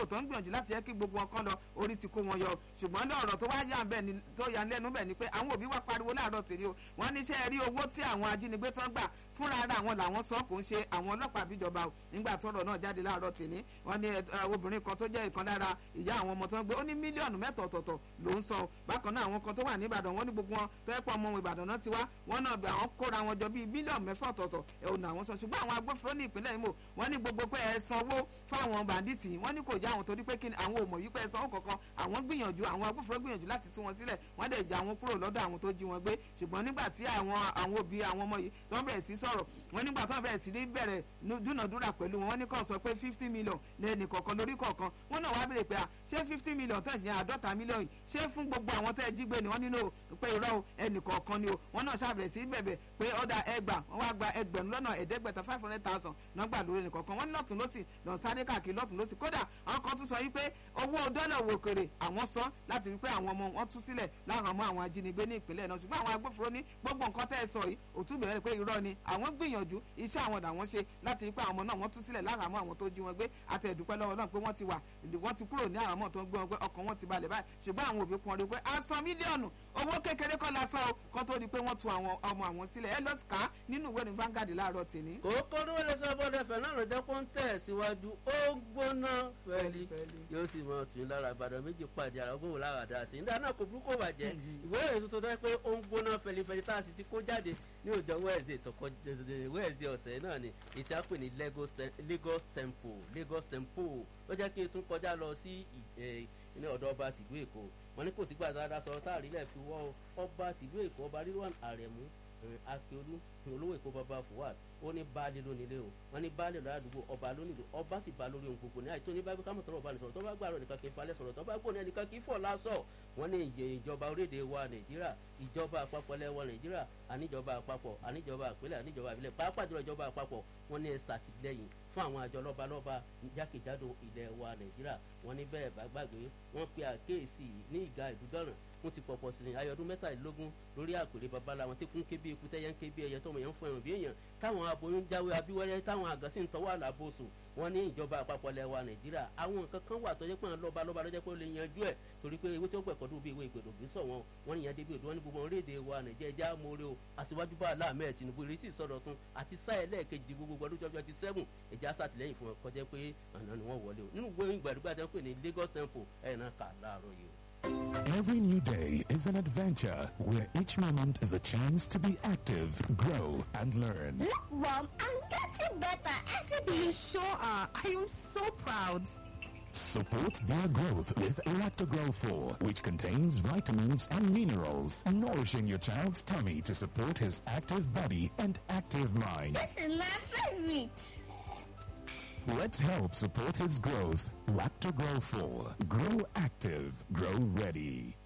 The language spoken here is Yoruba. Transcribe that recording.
tó ń gbìyànjú láti yẹ kí gbogbo wọn kán lọ orí ti kó wọn yọ ṣùgbọ́n ní ọ̀rọ̀ tó wá yà bẹ́ẹ̀ ni tó yà lẹ́nu bẹ́ẹ̀ ni pé àwọn òbí wa pariwo láàárọ̀ tèmi o wọ́n ní iṣẹ́ rí owó tí àwọn ajínigbé tó ń gbà fúnra ara àwọn làwọn sọ kò ń ṣe àwọn ọlọ́pàá bíjọba o nígbà tọ́rọ̀ náà jáde láàárọ̀ tèmi wọ́n ní obìnrin kan tó jẹ́ ìkan lára ìyá àwọn ọmọ tó ń gbé ó ní mílíọ̀nù mẹ́ta ọ̀tọ̀ọ̀tọ̀ ló ń sọ bákan náà àwọn kan tó wà ní Ìbàdàn wọ́n ní gbogbo wọn tó yẹ pọ̀ ọmọ Ìbàdàn náà ti wá wọ́n náà àwọn kóra wọn jọ bíi mílíọ̀nù mẹ́fà ọ̀tọ̀ọ̀tọ̀ ẹ̀hún àwọn sọ ṣùgbọ́n àwọn agbófinró ní ìpínlẹ̀ Imo wọ́n ní gbogbo pé ẹ sanwó fáwọn bàndíìtì wọ́n ní kò já àwọn torí pé kí àwọn ò mọ̀ wípé ẹ sanwó kankan àwọn gbìyànjú àwọn agbófinró gbìyànjú láti tú wọn sílẹ̀ wọ́n dẹ̀ já wọn kúrò lọ́dọ̀ àwọn tó jí wọn gbé ṣùgbọ́n nígbà tí àwọn òbí àwọn ọmọ yìí tó ń bẹ̀rẹ̀ sí sọ̀rọ̀ wọ́n nígbà tó ń bẹ̀rẹ̀ sí ní bẹ̀rẹ̀ dúnàdúrà pẹ̀lú wọn ní kàn sọ pé 50 million lẹ́ni kọ̀ọ̀kan lórí kọ̀ọ̀kan wọ́n náà wá bèrè pé ṣé 50 million tẹ̀ ṣe 50 million ṣé fún gbogbo àwọn tẹ́ jí gbé ni wọ́n nínú pé irọ́ ẹnì kọ̀ọ̀kan ni o wọ́n náà ṣàbẹ̀rẹ̀ sí bẹ̀bẹ̀ pé ọ̀dà ẹgbà wọ́n wá gba ẹgbẹ̀rún lọ́nà ẹ̀ẹ́dẹ́gbẹ̀ta 500,000 náà gbà lórí ẹnìkọ̀ọ̀kan wọ́n ní lọ́tún lọ́sì lọ́n sáré káàkiri lọ́tún lọ́sì kódà àwọn kan tún sọ wípé owó dọ́là òkèrè àwọn san láti wípé àwọn ọmọ wọn tú sílẹ̀ láwọn ọmọ àwọn ajínigbé ní ìpínlẹ̀ náà ṣùgbọ́n àwọn agbófinró ní gbogbo nǹkan tẹ́ ẹ sọ yìí òtún bẹ̀rẹ̀ pé irọ́ ni àwọn gbìyànjú iṣẹ́ àwọn làwọn ṣe láti wípé àwọn ọmọ náà wọ́n tú sílẹ̀ láwọn àwọn tó jí wọn gbé àtẹ̀dúpẹ́ lọ́wọ́ náà pé wọ́n ti kúrò ní àwọn ọmọ tó ń gbé wọn gbé ọkàn wọn ti balẹ̀ báyìí ṣùgbọ́n àwọn òbí kan rí pé a san mílíọ̀nù owó kékeré kọ́ la san o kó tó di pé wọ́n tú àwọn ọmọ àwọn sílẹ̀ ẹ lọ ká nínú ìwé ní Vanguard láàárọ̀ tèmi. kókó ló wọlé sábọ́dọ̀ ẹ̀fẹ̀ náà lọ́jọ́ pọ́n tẹ̀ síwájú ó gbóná fẹ́ẹ́lí yóò sì mọ tún lára Ìbàdàn méjì pàdé ara ọgbọ́n lára dà sí nígbà náà kò burúkú bàjẹ́ ìwé ìròyìn tuntun tó yẹ pé ó ń gbóná fẹ́lifẹ́li tá a sì ti kó jáde ní ọjọ́ Wednesday ọ̀sẹ̀ náà ni ìtàpè ní Lagos Temple ó jẹ́ kí n tún kọjá lọ sí ní ọ̀dọ̀ ọba tìlú Èkó wọn ní kò sí gbàdáradá sọ̀rọ̀ táàrí lẹ̀ fi wọ́ ọba tìlú Èkó ọba Rilwan Aremu Akíolú olówó Èkó bàbá Fuad ó ní baálé lónílé o wọn ní baálé ládùúgbò ọba lónílò ọba sì bá lórí ohun gbogbo ní àìtó ní bábí kámọ̀ tọrọ ọba ní sọ̀rọ̀ tó bá gbàrọ̀ nìkan kì í falẹ̀ sọ̀rọ̀ tó bá gbòòní ẹnìkan kì í fọ̀ lásọ̀ wọn ní ìjọba orílẹ̀-èdè wa Nàìjíríà ìjọba àpapọ̀ lẹ́wọ̀ Nàìjíríà àníjọba àpapọ̀ àníjọba àpilẹ̀ àníjọba ìbílẹ̀ pàápàá jùlọ ìjọba àpapọ̀ wọn ní ẹ ṣàtìlẹ́yìn fún àwọn àjọ lọ́balọ́ba jákèjádò ilẹ̀ wa Nàìjíríà wọn ní bẹ́ẹ̀ bá gbàgbé wọn pe àkéèsì ní ìgà ìdúdọ̀ràn wọn ti pọ̀pọ̀ sí ní ayọ̀dún 23 lórí àpèrè babalá wọn tí kún kébí eku tẹ́yẹ ń kébí ẹyẹ tọmọ yẹn ń fún ẹ̀wọ̀n bí èèyàn táwọn aboyún jáwé abíwẹ́rẹ́ táwọn àgàn sì ń tọwọ́ àlàbòsùn wọn ní ìjọba àpapọ̀ lẹ́wà Nàìjíríà àwọn nǹkan kan wà tó jẹ́ pé àwọn lọ́balọ́ba lọ́jọ́ pé ó lè yanjú ẹ̀ torí pé ewé tí ó gbẹ̀kọ́ dùn bí ewé ìgbèdò bí sọ wọn níyàn débi òdu wọn ní gbogbo orílẹ̀-èdè wa Nàìjíríà já mórí o àṣìwájú bá aláàmẹ́ Tinubu ìrètí ìsọdọ̀tun àti sáyẹ̀ lẹ́ẹ̀kejì gbogbo ọdún 2027 ẹ̀já sàtìlẹ́yìn fún wọn kọjá pé àná ni wọ́n wọlé o nínú ìwé ìgbàdúgbà tẹ́ ń pè ní Lagos Temple ẹ̀ náà kà láàárọ̀ yìí o. Every new day is an adventure where each moment is a chance to be active, grow, and learn. Look, Mom, I'm getting better every day. You sure are. I am so proud. Support their growth with Lactogrow 4, which contains vitamins and minerals, nourishing your child's tummy to support his active body and active mind. This is my favorite. Let's help support his growth. Lactogrow 4. Grow active. Grow ready.